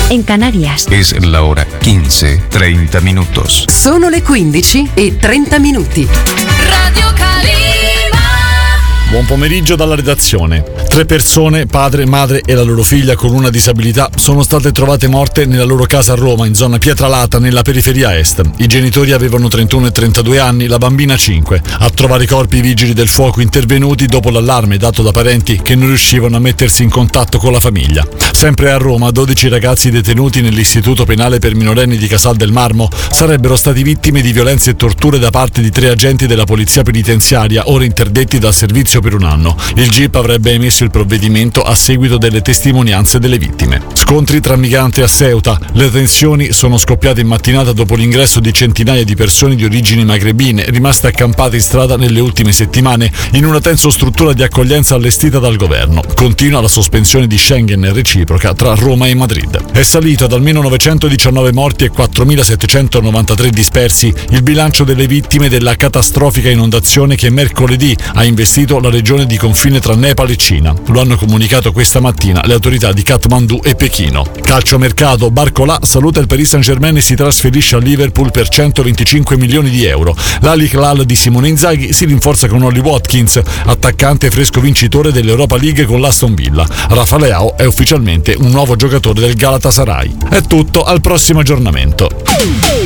en Canarias. Es la hora 15:30 minutos. Sono le 15:30. Radio Calima. Buon pomeriggio dalla redazione. 3 persone, padre, madre e la loro figlia con una disabilità, sono state trovate morte nella loro casa a Roma, in zona Pietralata, nella periferia est. I genitori avevano 31 e 32 anni, la bambina 5. A trovare i corpi i vigili del fuoco intervenuti dopo l'allarme dato da parenti che non riuscivano a mettersi in contatto con la famiglia. Sempre a Roma, 12 ragazzi detenuti nell'istituto penale per minorenni di Casal del Marmo sarebbero stati vittime di violenze e torture da parte di 3 agenti della polizia penitenziaria, ora interdetti dal servizio per un anno. Il GIP avrebbe emesso il provvedimento a seguito delle testimonianze delle vittime. Scontri tra migranti a Ceuta. Le tensioni sono scoppiate in mattinata dopo l'ingresso di centinaia di persone di origini magrebine rimaste accampate in strada nelle ultime settimane in una tensa struttura di accoglienza allestita dal governo. Continua la sospensione di Schengen reciproca tra Roma e Madrid. È salito ad almeno 919 morti e 4.793 dispersi il bilancio delle vittime della catastrofica inondazione che mercoledì ha investito la regione di confine tra Nepal e Cina. Lo hanno comunicato questa mattina le autorità di Kathmandu e Pechino. Calciomercato, Barcolà saluta il Paris Saint-Germain e si trasferisce a Liverpool per 125 milioni di euro. L'Al Hilal di Simone Inzaghi si rinforza con Ollie Watkins, attaccante fresco vincitore dell'Europa League con l'Aston Villa. Rafa Leao è ufficialmente un nuovo giocatore del Galatasaray. È tutto, al prossimo aggiornamento.